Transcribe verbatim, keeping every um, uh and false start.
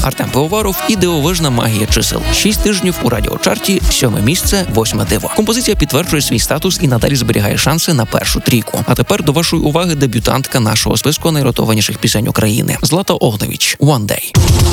Артем Пивоваров і дивовижна магія чисел. Шість тижнів у радіочарті, сьоме місце, восьме диво. Композиція підтверджує свій статус і надалі зберігає шанси на першу трійку. А тепер до вашої уваги дебютантка нашого списку найротованіших пісень України. Злата Огневич «One Day».